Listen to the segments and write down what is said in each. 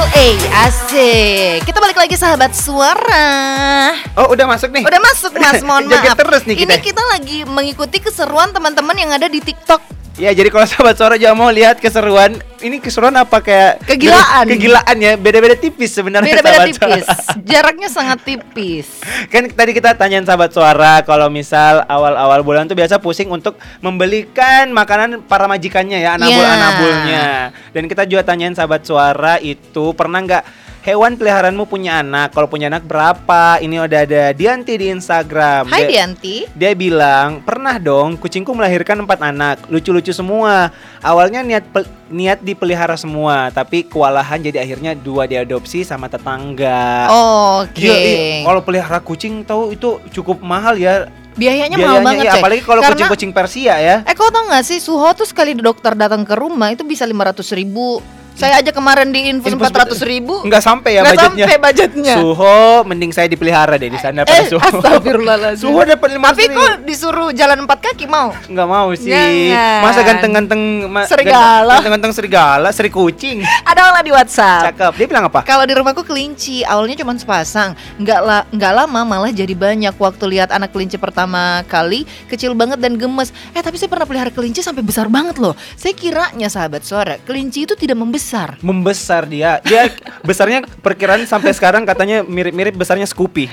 Asik. Kita balik lagi sahabat suara. Oh, udah masuk nih? Udah masuk, Mas, mohon maaf. Joget terus nih kita. Ini kita lagi mengikuti keseruan teman-teman yang ada di TikTok. Ya, jadi kalau sahabat suara juga mau lihat keseruan, ini keseruan apa kayak kegilaan ya, beda-beda tipis sebenarnya. Beda-beda tipis. Jaraknya sangat tipis. Kan tadi kita tanyain sahabat suara kalau misal awal-awal bulan tuh biasa pusing untuk membelikan makanan para majikannya ya, anabul-anabulnya. Dan kita juga tanyain sahabat suara itu pernah nggak hewan peliharaanmu punya anak? Kalau punya anak berapa? Ini udah ada Dianti di Instagram. Hai Dianti. Dia bilang, pernah dong kucingku melahirkan 4 anak. Lucu-lucu semua. Awalnya niat dipelihara semua, tapi kewalahan jadi akhirnya 2 diadopsi sama tetangga. Oke. Kalau pelihara kucing tahu itu cukup mahal ya. Biayanya mahal banget ya, apalagi kalau kucing-kucing Persia ya. Kau tau gak sih, Suho tuh sekali dokter datang ke rumah itu bisa 500.000. Saya aja kemarin di infus 400.000. Nggak sampai ya budgetnya. Nggak sampai budgetnya. Suho mending saya dipelihara deh di sana pada Suho. Astagfirullahaladzim. Suho dapat 500.000. Tapi kok disuruh jalan 4 kaki mau? Nggak mau sih. Jangan. Masa ganteng-ganteng serigala. Ganteng-ganteng serigala, seri kucing. Ada orang di WhatsApp. Cakep. Dia bilang apa? Kalau di rumahku kelinci, awalnya cuma sepasang. Nggak lama malah jadi banyak. Waktu lihat anak kelinci pertama kali kecil banget dan gemes. Tapi saya pernah pelihara kelinci sampai besar banget loh. Saya kiranya sahabat suara, kelinci itu tidak membesar. Membesar dia besarnya perkiraan sampai sekarang katanya mirip-mirip besarnya Scoopy.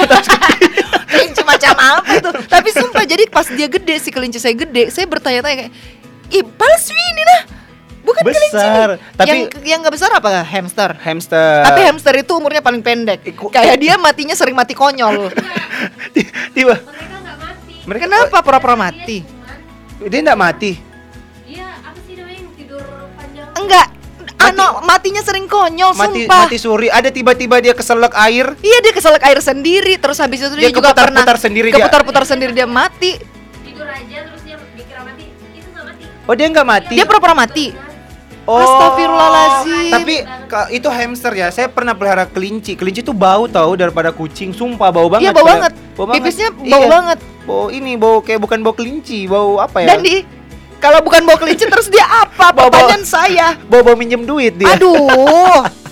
Kelinci macam apa itu? Tapi sumpah, jadi pas dia gede, si kelinci saya gede, saya bertanya-tanya kayak, palsu ini nah, bukan besar. Kelinci nih. Tapi yang nggak besar apa? Hamster. Tapi hamster itu umurnya paling pendek. Kayak dia matinya sering mati konyol. Tiba. Mereka nggak mati. Mereka kenapa pura-pura mati? Dia nggak mati. Iya, apa sih namanya yang tidur panjang? Enggak. Matinya sering konyol, sumpah. Mati suri. Ada tiba-tiba dia keselak air. Iya, dia keselak air sendiri. Terus habis itu dia juga pernah keputar-putar sendiri, dia mati. Tidur aja terus dia dikira mati. Itu nggak mati. Oh, dia nggak mati. Dia pura-pura mati. Oh, Astagfirullahaladzim. Tapi itu hamster ya. Saya pernah pelihara kelinci. Kelinci tuh bau tahu daripada kucing. Sumpah bau banget. Iya, bau banget. Pipisnya bau banget. Bau kayak bukan bau kelinci, bau apa ya? Dan kalau bukan bau kelinci terus dia apa? Pertanyaan saya. Bau minjem duit dia. Aduh.